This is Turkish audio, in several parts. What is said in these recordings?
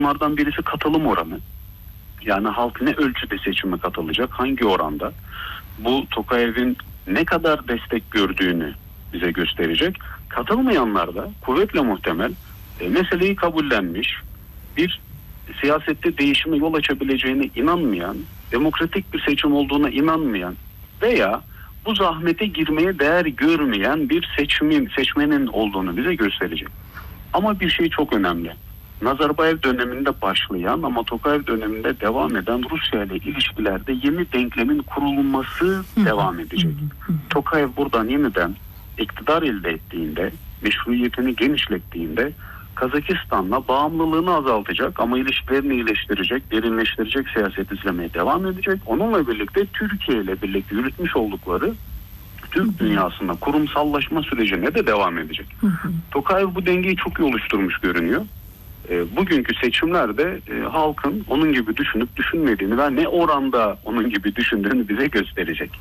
Bunlardan birisi katılım oranı. Yani halk ne ölçüde seçime katılacak, hangi oranda? Bu Tokayev'in ne kadar destek gördüğünü bize gösterecek. Katılmayanlar da kuvvetle muhtemel meseleyi kabullenmiş, bir siyasette değişime yol açabileceğine inanmayan, demokratik bir seçim olduğuna inanmayan veya bu zahmete girmeye değer görmeyen bir seçmenin olduğunu bize gösterecek. Ama bir şey çok önemli. Nazarbayev döneminde başlayan ama Tokayev döneminde devam eden Rusya ile ilişkilerde yeni denklemin kurulması devam edecek. Tokayev buradan yeniden iktidar elde ettiğinde, meşruiyetini genişlettiğinde Kazakistan'la bağımlılığını azaltacak ama ilişkilerini iyileştirecek, derinleştirecek siyaset izlemeye devam edecek. Onunla birlikte Türkiye ile birlikte yürütmüş oldukları Türk dünyasında kurumsallaşma sürecine de devam edecek. Tokayev bu dengeyi çok iyi oluşturmuş görünüyor. Bugünkü seçimlerde halkın onun gibi düşünüp düşünmediğini ve ne oranda onun gibi düşündüğünü bize gösterecek.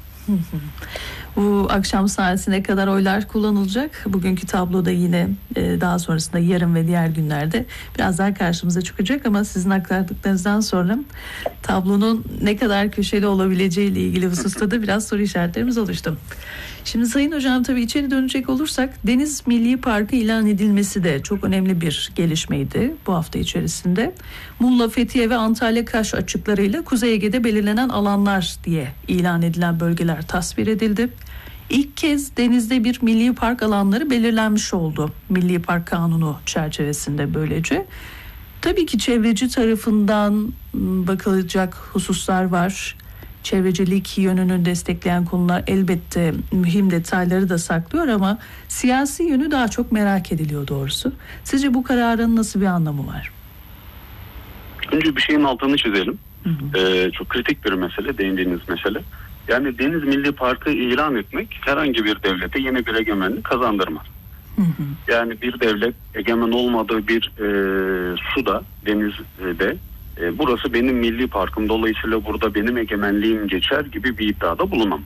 Bu akşam saatine kadar oylar kullanılacak. Bugünkü tabloda yine daha sonrasında yarın ve diğer günlerde biraz daha karşımıza çıkacak ama sizin aktardıklarınızdan sonra tablonun ne kadar köşeli olabileceği ile ilgili hususta da biraz soru işaretlerimiz oluştu. Şimdi Sayın Hocam, tabii içeri dönecek olursak Deniz Milli Parkı ilan edilmesi de çok önemli bir gelişmeydi bu hafta içerisinde. Muğla, Fethiye ve Antalya Kaş açıklarıyla Kuzey Ege'de belirlenen alanlar diye ilan edilen bölgeler tasvir edildi. İlk kez denizde bir milli park alanları belirlenmiş oldu Milli Park Kanunu çerçevesinde böylece. Tabii ki çevreci tarafından bakılacak hususlar var. Çevrecilik yönünü destekleyen konular elbette mühim detayları da saklıyor ama siyasi yönü daha çok merak ediliyor doğrusu. Sizce bu kararın nasıl bir anlamı var? Önce bir şeyin altını çizelim. Çok kritik bir mesele, değindiğiniz mesele. Yani Deniz Milli Parkı ilan etmek herhangi bir devlete yeni bir egemenlik kazandırmaz. Yani bir devlet egemen olmadığı bir suda, denizde burası benim milli parkım, dolayısıyla burada benim egemenliğim geçer gibi bir iddiada bulunmam.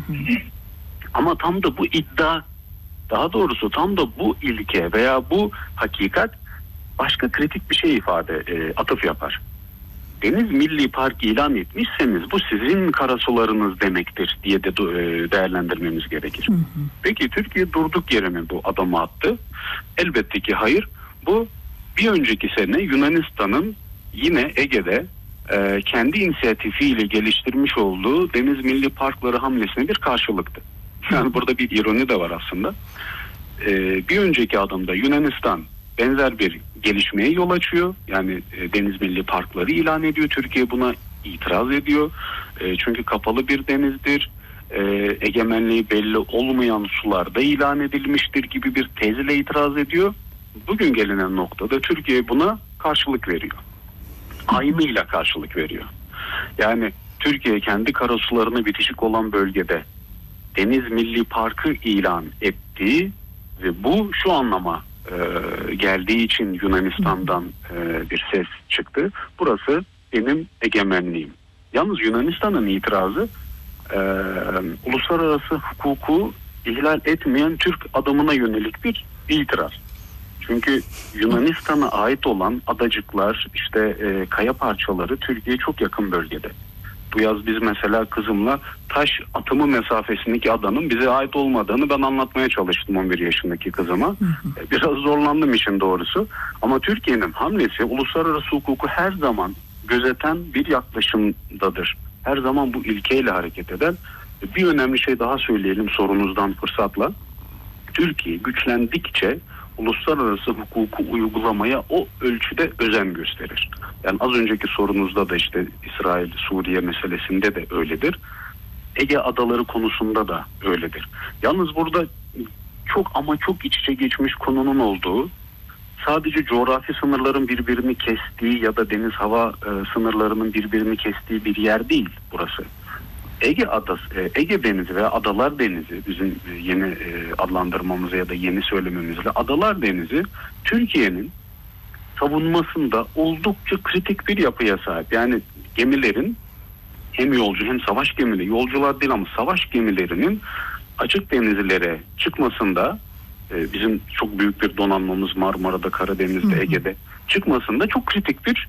Ama tam da bu iddia, daha doğrusu tam da bu ilke veya bu hakikat başka kritik bir şey atıf yapar. Deniz Milli Park ilan etmişseniz bu sizin karasularınız demektir diye de değerlendirmemiz gerekir. Peki Türkiye durduk yere mi bu adımı attı? Elbette ki hayır. Bu bir önceki sene Yunanistan'ın yine Ege'de kendi inisiyatifiyle geliştirmiş olduğu Deniz Milli Parkları hamlesine bir karşılıktı. Yani burada bir ironi de var aslında. Bir önceki adımda Yunanistan benzer bir gelişmeye yol açıyor. Yani Deniz Milli Parkları ilan ediyor. Türkiye buna itiraz ediyor. Çünkü kapalı bir denizdir. Egemenliği belli olmayan sularda ilan edilmiştir gibi bir tezle itiraz ediyor. Bugün gelinen noktada Türkiye buna karşılık veriyor. Aynıyla karşılık veriyor. Yani Türkiye kendi karasularına bitişik olan bölgede Deniz Milli Parkı ilan ettiği ve bu şu anlama geldiği için Yunanistan'dan bir ses çıktı. Burası benim egemenliğim. Yalnız Yunanistan'ın itirazı uluslararası hukuku ihlal etmeyen Türk adımına yönelik bir itiraz. Çünkü Yunanistan'a ait olan adacıklar, kaya parçaları Türkiye'ye çok yakın bölgede. Bu yaz biz mesela kızımla taş atımı mesafesindeki adanın bize ait olmadığını ben anlatmaya çalıştım 11 yaşındaki kızıma. Biraz zorlandım işin doğrusu. Ama Türkiye'nin hamlesi uluslararası hukuku her zaman gözeten bir yaklaşımdadır. Her zaman bu ilkeyle hareket eden. Bir önemli şey daha söyleyelim sorunuzdan fırsatla. Türkiye güçlendikçe uluslararası hukuku uygulamaya o ölçüde özen gösterir. Yani az önceki sorunuzda da İsrail-Suriye meselesinde de öyledir. Ege adaları konusunda da öyledir. Yalnız burada çok iç içe geçmiş konunun olduğu, sadece coğrafi sınırların birbirini kestiği ya da deniz hava sınırlarının birbirini kestiği bir yer değil burası. Ege Denizi veya Adalar Denizi bizim yeni adlandırmamıza ya da yeni söylememizle Adalar Denizi Türkiye'nin savunmasında oldukça kritik bir yapıya sahip. Yani gemilerin hem yolcu hem savaş gemileri, yolcular değil ama savaş gemilerinin açık denizlere çıkmasında bizim çok büyük bir donanmamız Marmara'da, Karadeniz'de, Ege'de çıkmasında çok kritik bir